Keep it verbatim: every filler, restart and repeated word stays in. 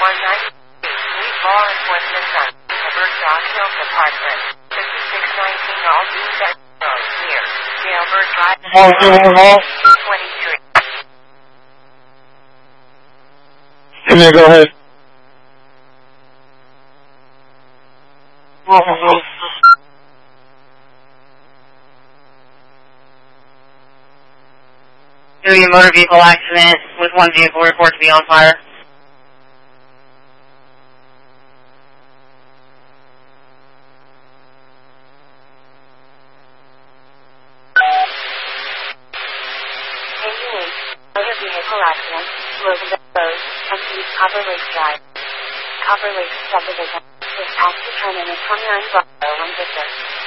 one ninety-two, Need Law Enforcement on Hubbard Rock Hills Apartment, fifty-six nineteen Aldine Road, near Jailbird Drive, twenty-three. Yeah, go ahead. Doing a motor vehicle accident with one vehicle report to be on fire. Ambulance, motor vehicle accident, Roosevelt Road, and East Copper Lake Drive. Copper Lake Subdivision. Dispatch to turn in at twenty-nine Bravo one Victor.